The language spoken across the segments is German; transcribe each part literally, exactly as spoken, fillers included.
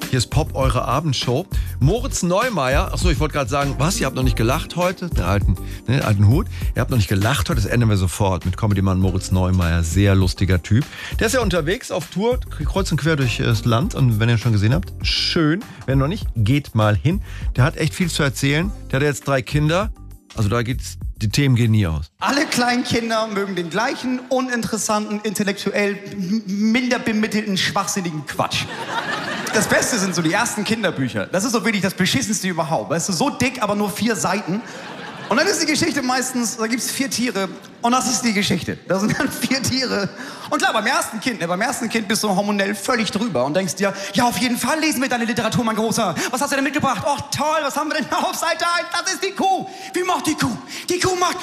Hier ist Pop, eure Abendshow. Moritz Neumeier, achso, ich wollte gerade sagen, was, ihr habt noch nicht gelacht heute? Den alten, ne, den alten Hut. Ihr habt noch nicht gelacht heute, das ändern wir sofort mit Comedy-Mann Moritz Neumeier. Sehr lustiger Typ. Der ist ja unterwegs auf Tour, kreuz und quer durch das Land. Und wenn ihr ihn schon gesehen habt, schön. Wenn noch nicht, geht mal hin. Der hat echt viel zu erzählen. Der hat jetzt drei Kinder. Also da geht's, die Themen gehen nie aus. Alle kleinen Kinder mögen den gleichen, uninteressanten, intellektuell minder bemittelten, schwachsinnigen Quatsch. Das Beste sind so die ersten Kinderbücher. Das ist so wirklich das Beschissenste überhaupt. Weißt du, so dick, aber nur vier Seiten. Und dann ist die Geschichte meistens, da gibt's vier Tiere und das ist die Geschichte. Da sind dann vier Tiere. Und klar, beim ersten Kind, ne, beim ersten Kind bist du hormonell völlig drüber und denkst dir, ja, auf jeden Fall lesen wir deine Literatur, mein Großer. Was hast du denn mitgebracht? Och, toll, was haben wir denn da auf Seite eins? Das ist die Kuh. Wie macht die Kuh? Die Kuh macht...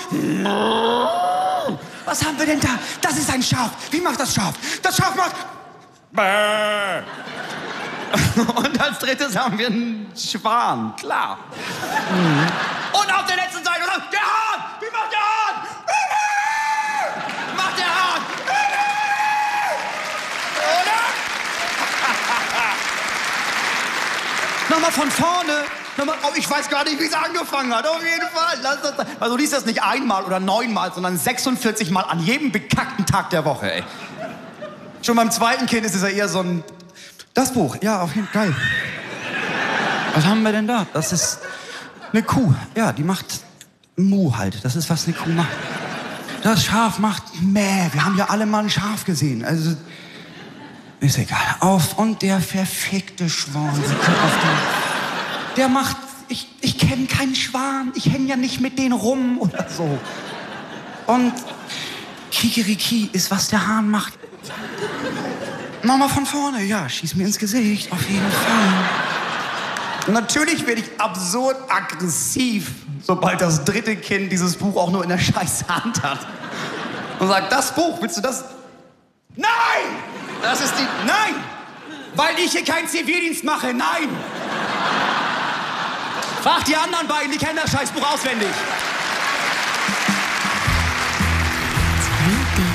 Was haben wir denn da? Das ist ein Schaf. Wie macht das Schaf? Das Schaf macht... Und als drittes haben wir einen Schwan, klar. Mhm. Und auf der letzten Seite, der Hahn! Wie macht der Hahn? Macht der Hahn! Oder? Nochmal von vorne. Nochmal, oh, ich weiß gar nicht, wie es angefangen hat. Auf jeden Fall. Lass das, also du liest das nicht einmal oder neunmal, sondern sechsundvierzig Mal an jedem bekackten Tag der Woche, ey. Schon beim zweiten Kind ist es ja eher so ein... Das Buch, ja, auf jeden Fall. Geil. Was haben wir denn da? Das ist eine Kuh. Ja, die macht Mu halt. Das ist, was eine Kuh macht. Das Schaf macht Mäh. Wir haben ja alle mal ein Schaf gesehen. Also, ist egal. Auf und der verfickte Schwan. Der macht... Ich, ich kenne keinen Schwan. Ich hänge ja nicht mit denen rum oder so. Und Kikeriki ist, was der Hahn macht. Nochmal von vorne, ja, schieß mir ins Gesicht, auf jeden Fall. Natürlich werde ich absurd aggressiv, sobald das dritte Kind dieses Buch auch nur in der scheiß Hand hat. Und sagt, das Buch, willst du das? Nein! Das ist die... Nein! Weil ich hier keinen Zivildienst mache, nein! Frag die anderen beiden, die kennen das Scheißbuch auswendig.